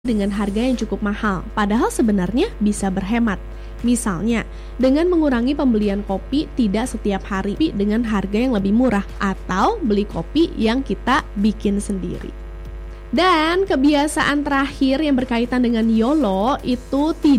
dengan harga yang cukup mahal, padahal sebenarnya bisa berhemat. Misalnya, dengan mengurangi pembelian kopi tidak setiap hari dengan harga yang lebih murah, atau beli kopi yang kita bikin sendiri. Dan kebiasaan terakhir yang berkaitan dengan YOLO itu tidak